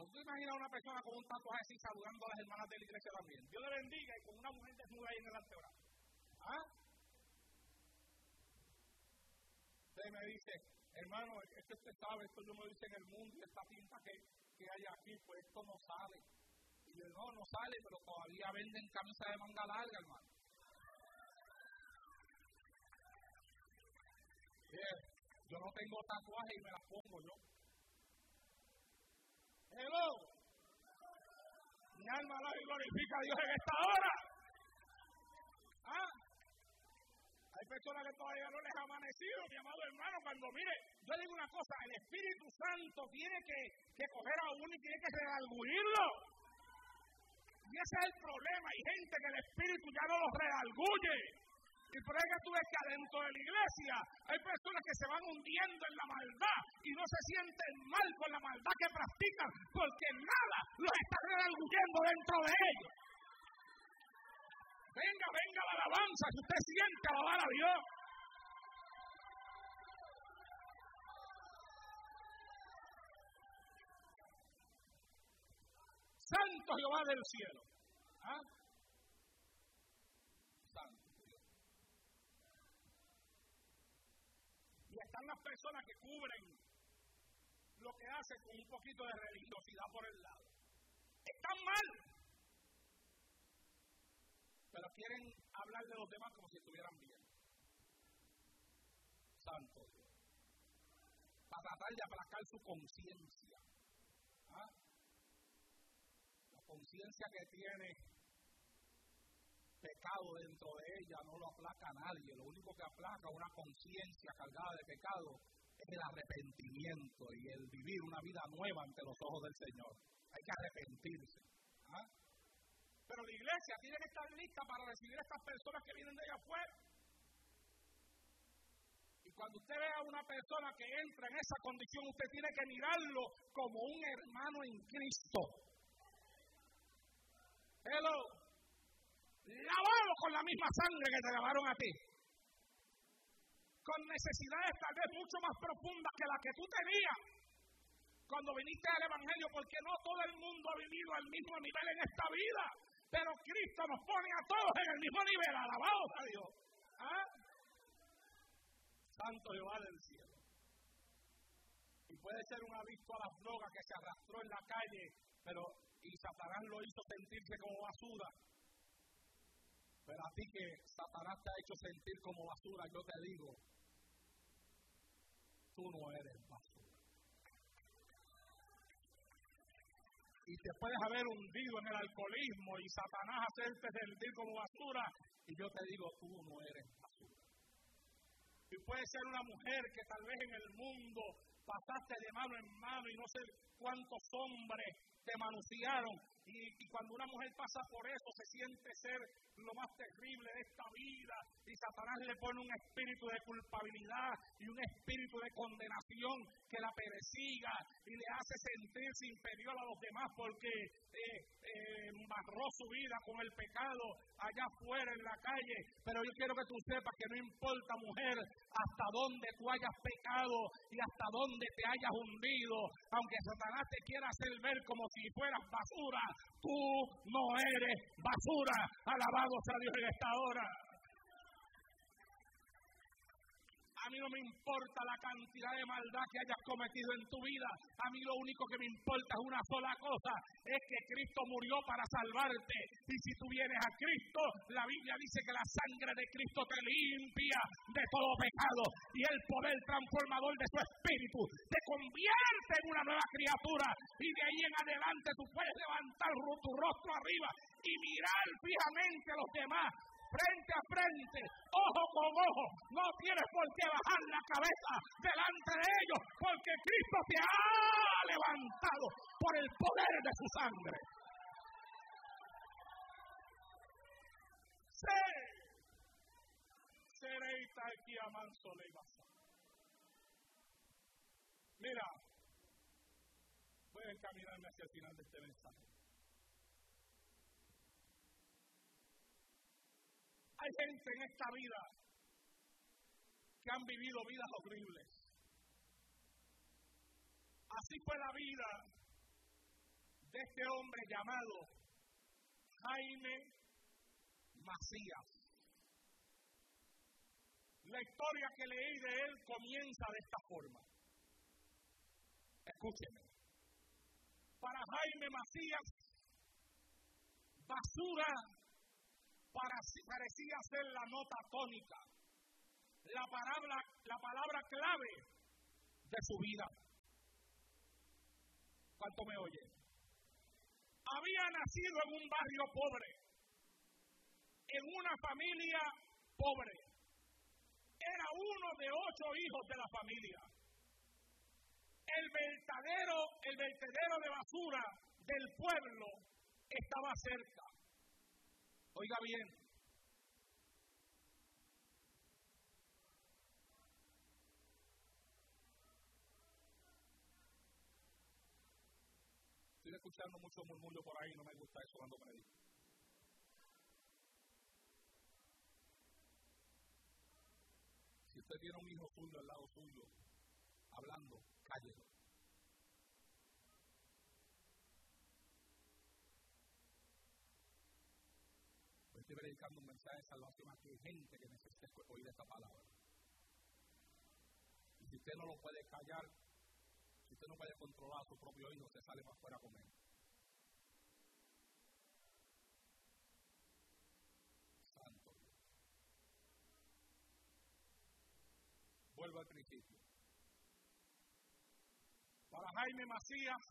¿Tú te imaginas a una persona con un tatuaje así saludando a las hermanas de la iglesia también? Dios le bendiga y con una mujer desnuda ahí en el antebrazo. ¿Ah? Usted me dice, hermano, es que usted sabe, esto yo me dice en el mundo y esta tinta que hay aquí, pues esto no sale. Y yo, no sale, pero todavía venden camisas de manga larga, hermano. Bien, yo no tengo tatuaje y me las pongo yo. Hello. Mi alma alaba y glorifica a Dios en esta hora. ¿Ah? Hay personas que todavía no les ha amanecido, mi amado hermano, cuando mire, yo digo una cosa, el Espíritu Santo tiene que coger a uno y tiene que redarguirlo. Y ese es el problema, hay gente que el Espíritu ya no los redarguye. Y por eso tú ves que adentro de la iglesia hay personas que se van hundiendo en la maldad y no se sienten mal con la maldad que practican porque nada los está redarguyendo dentro de ellos. Venga la alabanza, si usted siente alabar a Dios. Santo Jehová del cielo. ¿Ah? Santo Dios. Y están las personas que cubren lo que hacen con un poquito de religiosidad por el lado. Están mal. Pero quieren hablar de los demás como si estuvieran bien. Santo Dios. Para tratar de aplacar su conciencia. ¿Ah? La conciencia que tiene pecado dentro de ella no lo aplaca a nadie. Lo único que aplaca una conciencia cargada de pecado es el arrepentimiento y el vivir una vida nueva ante los ojos del Señor. Hay que arrepentirse. ¿Ah? Pero la iglesia tiene que estar lista para recibir a estas personas que vienen de allá afuera. Y cuando usted vea a una persona que entra en esa condición, usted tiene que mirarlo como un hermano en Cristo. Hello. Lavado con la misma sangre que te lavaron a ti. Con necesidades tal vez mucho más profundas que las que tú tenías cuando viniste al Evangelio, porque no todo el mundo ha vivido al mismo nivel en esta vida. Pero Cristo nos pone a todos en el mismo nivel, alabados a Dios. ¿Ah? Santo Jehová del cielo. Y puede ser un adicto a las drogas que se arrastró en la calle, y Satanás lo hizo sentirse como basura. Pero a ti que Satanás te ha hecho sentir como basura, yo te digo, tú no eres basura. Y te puedes haber hundido en el alcoholismo y Satanás hacerte sentir como basura, y yo te digo, tú no eres basura. Y puede ser una mujer que tal vez en el mundo pasaste de mano en mano y no sé cuántos hombres te manosearon. Y cuando una mujer pasa por eso, se siente ser lo más terrible de esta vida. Y Satanás le pone un espíritu de culpabilidad y un espíritu de condenación que la persiga y le hace sentirse inferior a los demás porque embarró su vida con el pecado allá afuera en la calle. Pero yo quiero que tú sepas que no importa, mujer, hasta dónde tú hayas pecado y hasta dónde te hayas hundido, aunque Satanás te quiera hacer ver como si fueras basura, tú no eres basura. Alabado sea Dios en esta hora. A mí no me importa la cantidad de maldad que hayas cometido en tu vida. A mí lo único que me importa es una sola cosa, es que Cristo murió para salvarte. Y si tú vienes a Cristo, la Biblia dice que la sangre de Cristo te limpia de todo pecado. Y el poder transformador de su espíritu te convierte en una nueva criatura. Y de ahí en adelante tú puedes levantar tu rostro arriba y mirar fijamente a los demás. Frente a frente, ojo con ojo, no tienes por qué bajar la cabeza delante de ellos, porque Cristo te ha levantado por el poder de su sangre. Sereita aquí a manso le basa. Mira, voy a encaminarme hacia el final de este mensaje. Hay gente en esta vida que han vivido vidas horribles. Así fue la vida de este hombre llamado Jaime Macías. La historia que leí de él comienza de esta forma. Escúcheme. Para Jaime Macías, basura parecía ser la nota tónica, la palabra clave de su vida. ¿Cuánto me oye? Había nacido en un barrio pobre, en una familia pobre. Era uno de 8 hijos de la familia. El vertedero de basura del pueblo estaba cerca. Oiga bien. Estoy escuchando mucho murmullo por ahí, no me gusta eso cuando predico. Si usted tiene un hijo suyo al lado suyo, hablando, cállelo. Estoy predicando un mensaje de salvación aquí. Hay gente que necesita oír esta palabra. Y si usted no lo puede callar, si usted no puede controlar a su propio hijo, usted sale para afuera a comer. Santo Dios. Vuelvo al principio. Para Jaime Macías,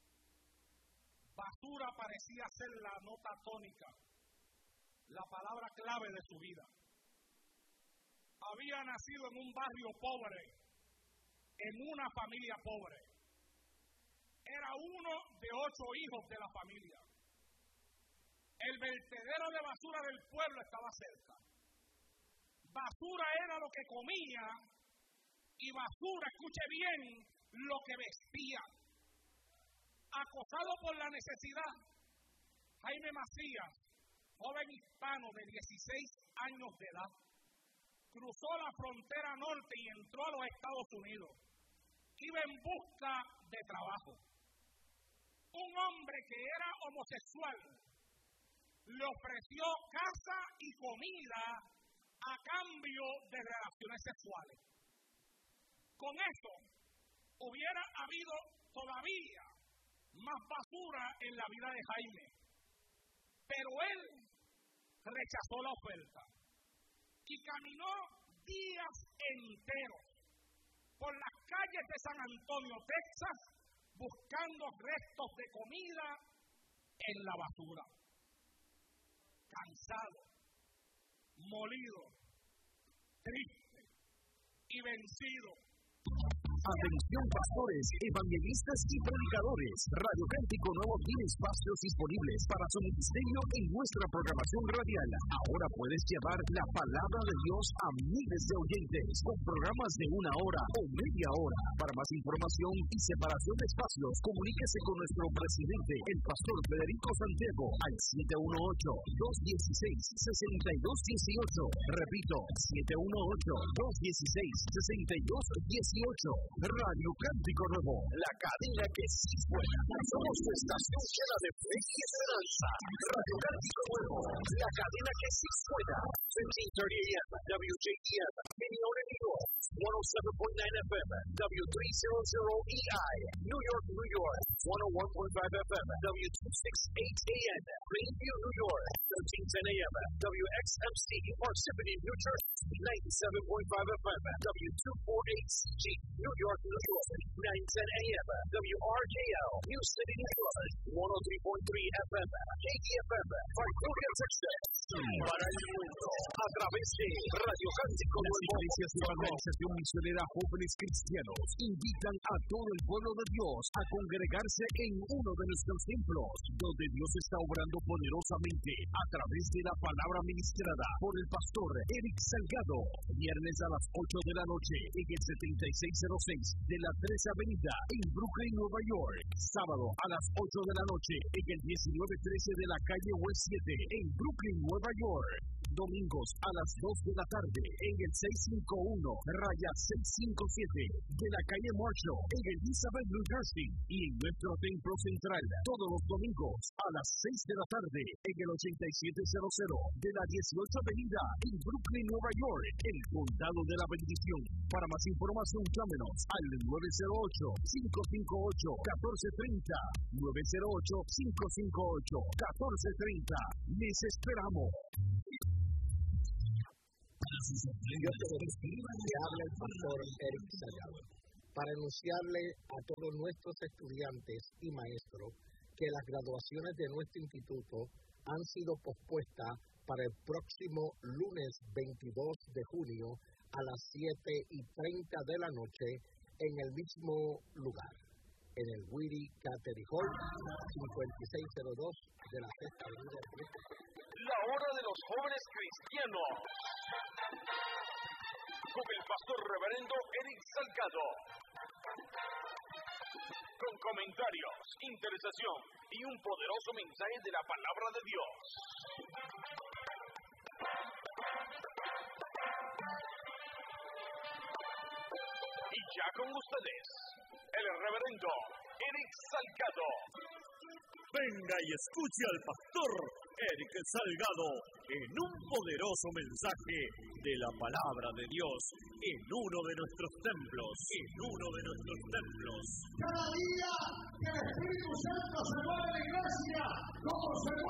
basura parecía ser la nota tónica, la palabra clave de su vida. Había nacido en un barrio pobre, en una familia pobre. Era uno de 8 hijos de la familia. El vertedero de basura del pueblo estaba cerca. Basura era lo que comía y basura, escuche bien, lo que vestía. Acosado por la necesidad, Jaime Macías, joven hispano de 16 años de edad, cruzó la frontera norte y entró a los Estados Unidos. Iba en busca de trabajo. Un hombre que era homosexual le ofreció casa y comida a cambio de relaciones sexuales. Con eso hubiera habido todavía más basura en la vida de Jaime. Pero él rechazó la oferta y caminó días enteros por las calles de San Antonio, Texas, buscando restos de comida en la basura. Cansado, molido, triste y vencido. Atención pastores, evangelistas y predicadores. Radio Cántico Nuevo tiene espacios disponibles para su ministerio en nuestra programación radial. Ahora puedes llevar la palabra de Dios a miles de oyentes con programas de 1 hora o media hora. Para más información y separación de espacios, comuníquese con nuestro presidente, el pastor Federico Santiago, al 718-216-6218. Repito, 718-216-6218. Radio Cántico Nuevo, la cadena que sí suena. Somos tu estación llena de fe y esperanza. Radio Cántico Nuevo, la cadena que sí suena. 1530 AM, WJEM, Minneota, New York. 107.9 FM, W300EI, New York, New York. 101.5 FM, W268 AM, Greenview, New York. 1310 AM, WXMC, Parsippany, New Jersey. 97.5 FM, W248CG, New York, New York. 910 AM, WRKL, New City, New York. 103.3 FM, KDFM, Vancouver, Texas. Para el mundo, a través de Radio Cántico Nuevo. Las iglesias de Evangelización Misionera Jóvenes Cristianos invitan a todo el pueblo de Dios a congregarse en uno de nuestros templos, donde Dios está obrando poderosamente a través de la palabra ministrada por el pastor Eric Salgado. Viernes a las 8 de la noche en el 7606 de la 3 Avenida en Brooklyn, Nueva York. Sábado a las 8 de la noche en el 1913 de la calle West 7 en Brooklyn, Nueva York. Domingos a las 2 de la tarde en el 651-657 de la calle Marshall en Elizabeth, New Jersey. Y en nuestro templo central todos los domingos a las 6 de la tarde en el 8700 de la 18 Avenida en Brooklyn, Nueva York, el Condado de la Bendición. Para más información, llámenos al 908-558-1430. 908-558-1430. Les esperamos. Dios te bendiga, le habla el pastor Eric Salgado, para anunciarle a todos nuestros estudiantes y maestros que las graduaciones de nuestro instituto han sido pospuestas para el próximo lunes 22 de junio a las 7:30 de la noche en el mismo lugar, en el Weedy Catering Hall, 5602 de la 6ª Avenida. La hora de los jóvenes cristianos, con el pastor reverendo Eric Salgado, con comentarios, intercesión y un poderoso mensaje de la palabra de Dios. Y ya con ustedes, el reverendo Eric Salgado. Venga y escuche al pastor Eric Salgado en un poderoso mensaje de la palabra de Dios en uno de nuestros templos. Cada día que el Espíritu Santo se mueve en la iglesia, como se